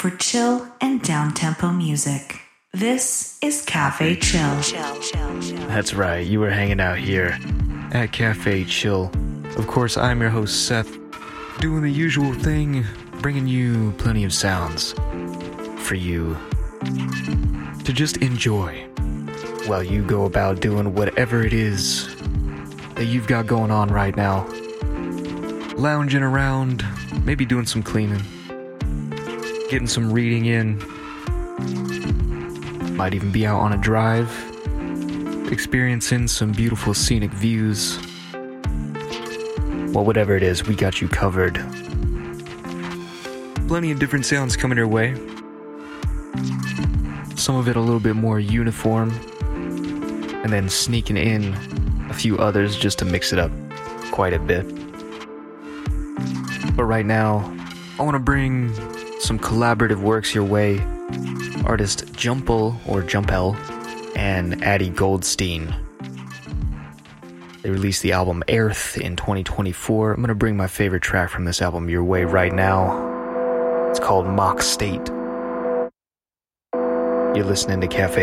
for chill and down-tempo music. This is Cafe Chill. That's right, you were hanging out here at Cafe Chill. Of course, I'm your host, Seth, doing the usual thing, bringing you plenty of sounds for you to just enjoy while you go about doing whatever it is that you've got going on right now. Lounging around, maybe doing some cleaning, getting some reading in, might even be out on a drive, experiencing some beautiful scenic views. Well, whatever it is, we got you covered. Plenty of different sounds coming your way. Some of it a little bit more uniform, and then sneaking in a few others just to mix it up quite a bit. But right now, I want to bring some collaborative works your way. Artist Jumpel or Jumpel and Addie Goldstein. They released the album Earth in 2024. I'm going to bring my favorite track from this album your way right now. It's called Mock State. You're listening to Cafe